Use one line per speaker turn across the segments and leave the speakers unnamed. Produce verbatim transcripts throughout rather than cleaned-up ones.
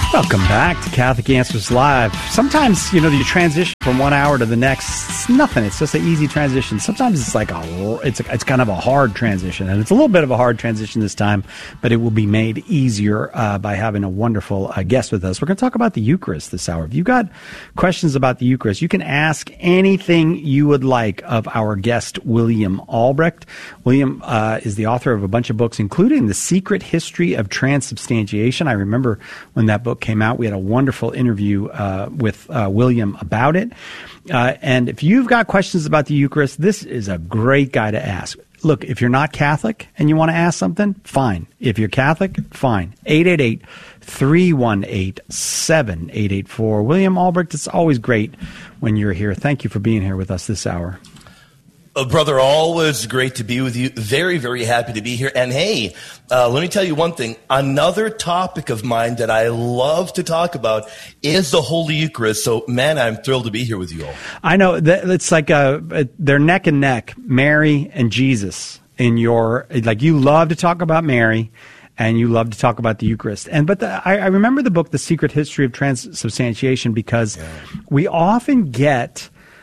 Welcome back to Catholic Answers Live. Sometimes, you know, you transition from one hour to the next. It's nothing. It's just an easy transition. Sometimes it's like a, it's a, it's kind of a hard transition, and it's a little bit of a hard transition this time, but it will be made easier uh, by having a wonderful uh, guest with us. We're going to talk about the Eucharist this hour. If you've got questions about the Eucharist, you can ask anything you would like of our guest, William Albrecht. William uh, is the author of a bunch of books, including The Secret History of Transubstantiation. I remember when that book came out, we had a wonderful interview uh, with uh, William about it. Uh, and if you've got questions about the Eucharist, this is a great guy to ask. Look, if you're not Catholic and you want to ask something, fine. If you're Catholic, fine. eight eight eight, three one eight, seven eight eight four. William Albrecht, it's always great when you're here. Thank you for being here with us this hour.
Oh, brother, always great to be with you. Very, very happy to be here. And hey, uh, let me tell you one thing. Another topic of mine that I love to talk about is the Holy Eucharist. So, man, I'm thrilled to be here with you all.
I know that it's like a, they're neck and neck, Mary and Jesus. In your, like, you love to talk about Mary, and you love to talk about the Eucharist. And but the, I, I remember the book, The Secret History of Transubstantiation, because yeah. we often get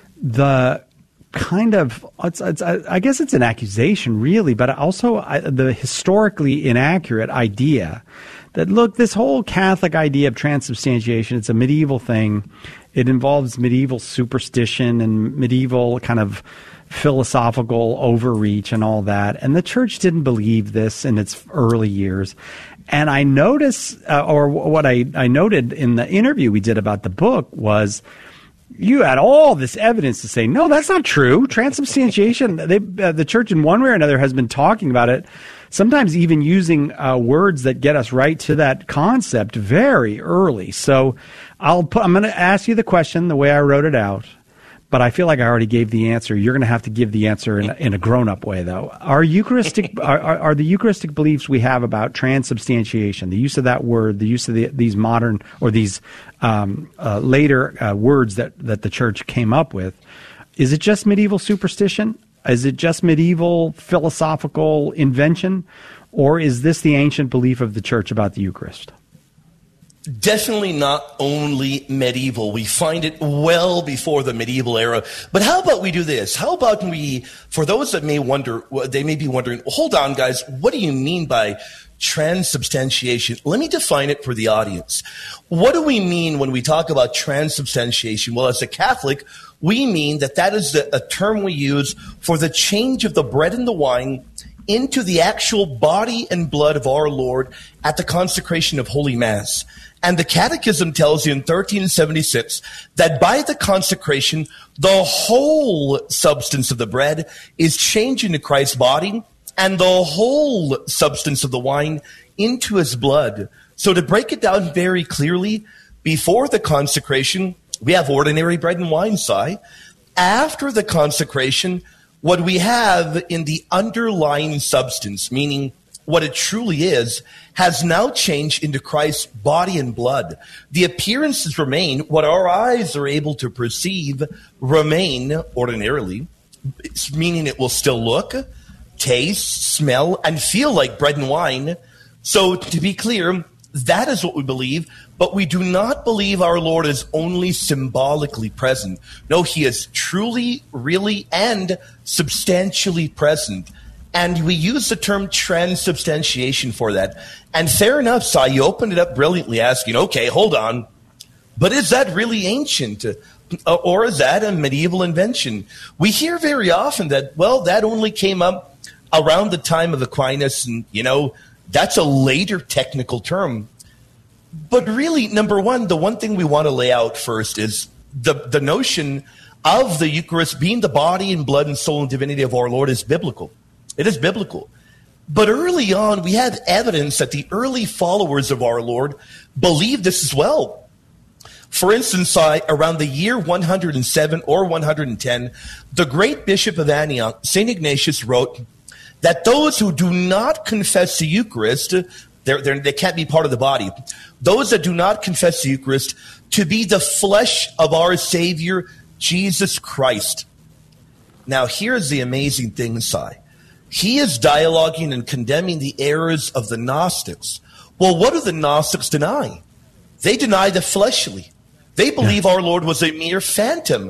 the kind of, it's, it's, I guess it's an accusation, really, but also the historically inaccurate idea that, look, this whole Catholic idea of transubstantiation, it's a medieval thing. It involves medieval superstition and medieval kind of philosophical overreach and all that. And the church didn't believe this in its early years. And I noticed, uh, or what I, I noted in the interview we did about the book was, you had all this evidence to say, no, that's not true. Transubstantiation, they, uh, the church in one way or another has been talking about it, sometimes even using uh, words that get us right to that concept very early. So I'll put, I'm going to ask you the question the way I wrote it out, but I feel like I already gave the answer. You're going to have to give the answer in a, in a grown-up way, though. Are Eucharistic are, are, are the Eucharistic beliefs we have about transubstantiation, the use of that word, the use of the, these modern or these um, uh, later uh, words that, that the church came up with, is it just medieval superstition? Is it just medieval philosophical invention? Or is this the ancient belief of the church about the Eucharist?
Definitely not only medieval. We find it well before the medieval era. But how about we do this? How about we, for those that may wonder, they may be wondering, hold on, guys, what do you mean by transubstantiation? Let me define it for the audience. What do we mean when we talk about transubstantiation? Well, as a Catholic, we mean that that is a term we use for the change of the bread and the wine into the actual body and blood of our Lord at the consecration of Holy Mass. And the Catechism tells you in thirteen seventy-six that by the consecration, the whole substance of the bread is changed into Christ's body and the whole substance of the wine into his blood. So to break it down very clearly, before the consecration, we have ordinary bread and wine, Si. After the consecration, what we have in the underlying substance, meaning what it truly is, has now changed into Christ's body and blood. The appearances remain. What our eyes are able to perceive remain ordinarily, meaning it will still look, taste, smell, and feel like bread and wine. So to be clear, that is what we believe, but we do not believe our Lord is only symbolically present. No, he is truly, really, and substantially present. And we use the term transubstantiation for that. And fair enough, Si, you opened it up brilliantly asking, okay, hold on, but is that really ancient? Or is that a medieval invention? We hear very often that, well, that only came up around the time of Aquinas, and, you know, that's a later technical term. But really, number one, the one thing we want to lay out first is the, the notion of the Eucharist being the body and blood and soul and divinity of our Lord is biblical. It is biblical. But early on, we have evidence that the early followers of our Lord believed this as well. For instance, I, around the year one hundred seven or one hundred ten, the great bishop of Antioch, Saint Ignatius, wrote that those who do not confess the Eucharist, they're, they're, they can't be part of the body. Those that do not confess the Eucharist to be the flesh of our Savior, Jesus Christ. Now, here's the amazing thing, Si. He is dialoguing and condemning the errors of the Gnostics. Well, what do the Gnostics deny? They deny the fleshly. They believe yeah. our Lord was a mere phantom.